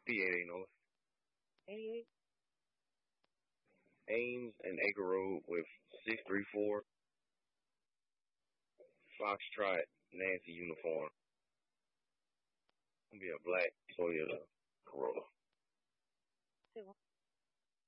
P88 North. 88. Ames and Acre Road with 634 Foxtrot Nancy uniform. It's gonna be a black Toyota Corolla.